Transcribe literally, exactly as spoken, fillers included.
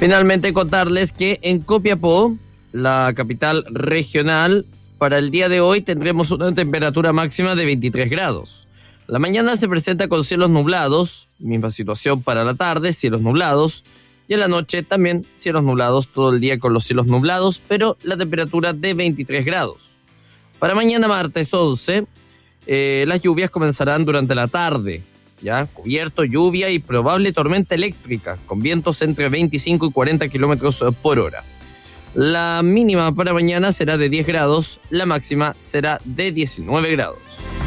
Finalmente contarles que en Copiapó, la capital regional, para el día de hoy tendremos una temperatura máxima de veintitrés grados. La mañana se presenta con cielos nublados, misma situación para la tarde, cielos nublados, y en la noche también cielos nublados, todo el día con los cielos nublados, pero la temperatura de veintitrés grados. Para mañana martes once, eh, las lluvias comenzarán durante la tarde, ya cubierto, lluvia y probable tormenta eléctrica, con vientos entre veinticinco y cuarenta kilómetros por hora. La mínima para mañana será de diez grados, la máxima será de diecinueve grados.